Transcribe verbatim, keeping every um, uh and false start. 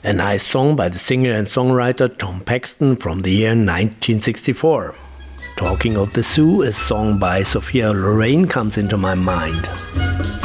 A nice song by the singer and songwriter Tom Paxton from the year nineteen sixty-four. Talking of the Zoo, a song by Sophia Loren comes into my mind.